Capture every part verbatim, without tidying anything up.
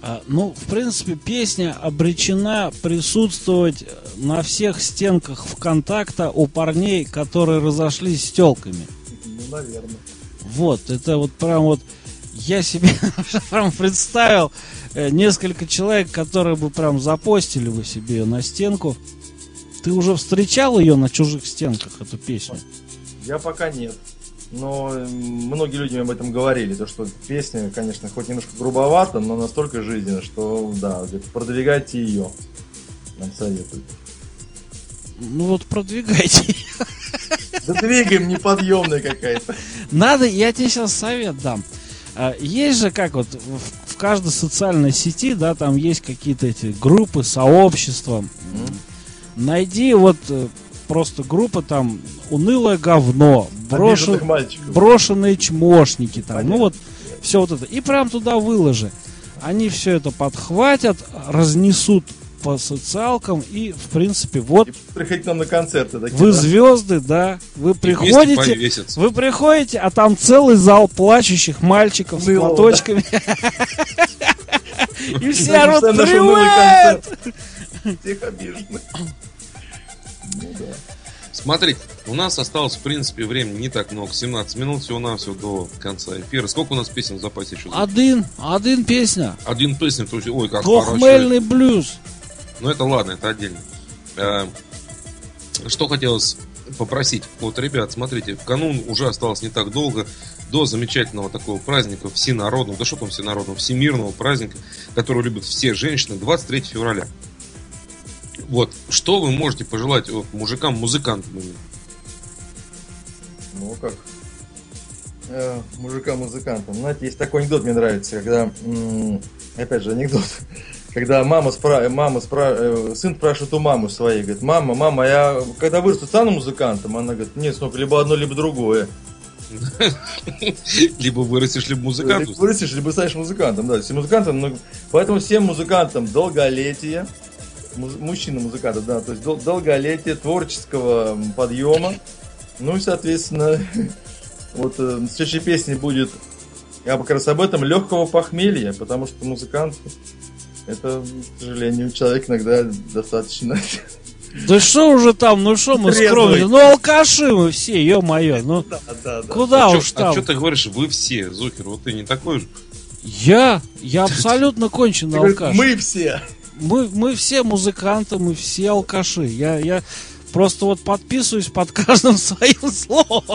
А, ну, в принципе, песня обречена присутствовать на всех стенках ВКонтакта у парней, которые разошлись с телками. Ну, наверное. Вот, это вот прям вот я себе прям представил э, несколько человек, которые бы прям запостили бы себе ее на стенку. Ты уже встречал ее на чужих стенках, эту песню? Я пока нет. Но многие люди об этом говорили, то что песня, конечно, хоть немножко грубовата, но настолько жизненна, что да, продвигайте ее. Нам советуют. Ну вот продвигайте. Да двигаем, неподъемная какая-то. Надо, я тебе сейчас совет дам. Есть же, как вот в, в каждой социальной сети, да, там есть какие-то эти группы, сообщества. Mm. Найди вот просто группа там «Унылое говно», брошен, «Брошенные чмошники», там, ну вот все вот это. И прям туда выложи. Они все это подхватят, разнесут по социалкам и, в принципе, вот... И приходите нам на концерты. Такие, вы да? Звезды, да. Вы приходите, вы приходите, а там целый зал плачущих мальчиков с платочками. И все орут «Привет!» Всех обиженных. Смотрите, у нас осталось, в принципе, времени не так много. семнадцать минут всего-навсего до конца эфира. Сколько у нас песен в запасе еще? Один, один песня. Один песня, то есть, ой, как Похмельный блюз. Ну это ладно, это отдельно. Что хотелось попросить. Вот, ребят, смотрите, в канун уже осталось не так долго до замечательного такого праздника, всенародного, да что там всенародного, всемирного праздника, который любят все женщины, двадцать третьего февраля. Вот, что вы можете пожелать вот, мужикам-музыкантам? Ну, как? Э, мужикам-музыкантам. Знаете, есть такой анекдот, мне нравится, когда, м- опять же, анекдот, когда мама, спра- мама спра- э, сын спрашивает у мамы своей, говорит: мама, мама, я когда вырасту, стану музыкантом? Она говорит: нет, сынок, либо одно, либо другое. Либо вырастешь, либо музыкантом. Либо вырастешь, либо станешь музыкантом, да, всем музыкантом, но... Поэтому всем музыкантам долголетия, мужчина-музыканта, да, то есть дол- долголетия, творческого подъема. Ну и, соответственно, вот э, следующей песней будет, я как раз об этом, легкого похмелья, потому что музыкант, это, к сожалению, человек иногда достаточно... Да что уже там, ну что мы скромные, ну алкаши мы все, ё-моё, ну да, да, да. Куда а уж чё, там. А что ты говоришь, вы все, Зухер, вот ты не такой же? Я? Я абсолютно конченый алкаш. Мы все. Мы, мы все музыканты, мы все алкаши. Я, я просто вот подписываюсь под каждым своим словом.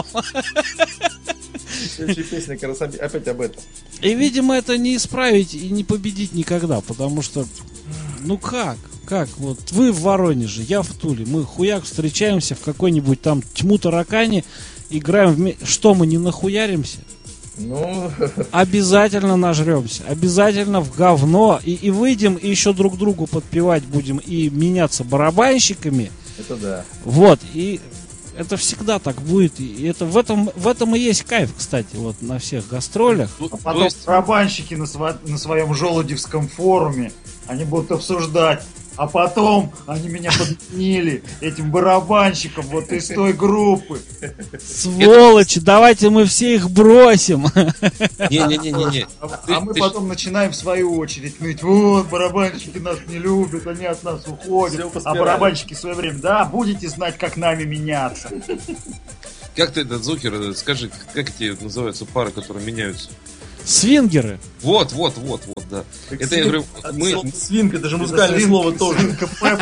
Следующая песня как раз опять об этом. И, видимо, это не исправить и не победить никогда, потому что, ну как? Как? Вот вы в Воронеже, я в Туле. Мы хуяк встречаемся в какой-нибудь там тьму таракани, играем вместе. Что, мы не нахуяримся? Ну... Обязательно нажремся. Обязательно в говно. И, и выйдем, и еще друг другу подпевать будем, и меняться барабанщиками. Это да. Вот, и это всегда так будет. И это, в, этом, в этом и есть кайф, кстати, вот на всех гастролях. А потом есть... барабанщики на, сво... на своем Желудевском форуме, они будут обсуждать. А потом они меня подменили этим барабанщиком вот из той группы. Сволочи, давайте мы все их бросим. Не-не-не-не. А, а мы потом начинаем в свою очередь ныть: вот, барабанщики нас не любят, они от нас уходят. А барабанщики в свое время: да, будете знать, как нами меняться. Как ты, этот Зухер, скажи, как эти называются пары, которые меняются? Свингеры. Вот, вот, вот, вот, да. Как это свин... я говорю, мы... Свинг, это же музыкальное это слово тоже.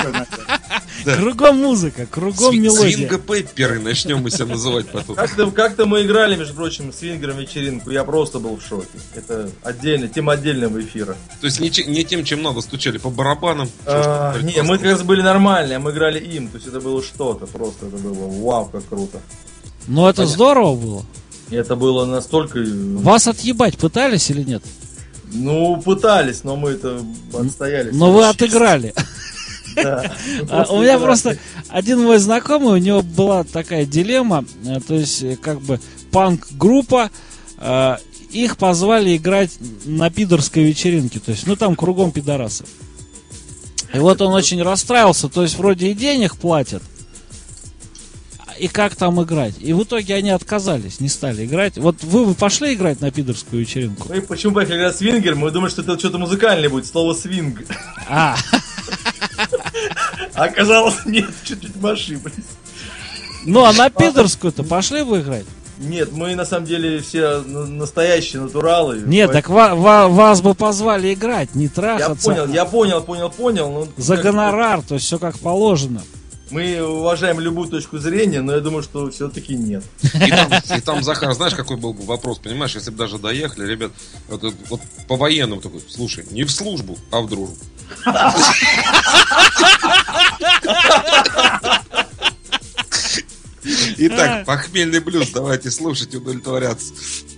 Да. Кругом музыка, кругом Сви- мелодия. Свинго-пепперы начнем мы себя называть потом. Как-то, как-то мы играли, между прочим, свингером вечеринку. Я просто был в шоке. Это отдельно, тема отдельного эфира. То есть не, не тем, чем надо, стучали по барабанам? А, не, мы как раз были нормальные, а мы играли им. То есть это было что-то, просто это было вау, как круто. Ну это Понятно. Здорово было. И это было настолько... Вас отъебать пытались или нет? Ну, пытались, но мы это отстояли. Но вы отыграли. Да. А, у меня просто один мой знакомый, у него была такая дилемма, то есть как бы панк-группа, э, их позвали играть на пидорской вечеринке, то есть ну там кругом пидорасы. И вот он очень расстраивался, то есть вроде и денег платят, и как там играть. И в итоге они отказались, не стали играть. Вот вы, вы пошли играть на пидорскую вечеринку? Мы почему поехали играть свингер? Мы думали, что это что-то музыкальное будет, слово свинг. А, А оказалось, нет, чуть-чуть мы ошиблись. ну а на пидорскую-то пошли вы играть? Нет, мы на самом деле все на- настоящие натуралы. Нет, так ва- ва- вас бы позвали играть, не Я трахаться. понял, я понял, понял, понял. Ну, За как- гонорар, то есть все как положено. Мы уважаем любую точку зрения, но я думаю, что все-таки нет. И там, и там, Захар, знаешь, какой был бы вопрос, понимаешь, если бы даже доехали, ребят, вот, вот по-военному такой, слушай, не в службу, а в дружбу. Итак, похмельный блюз, давайте слушать, удовлетворяться.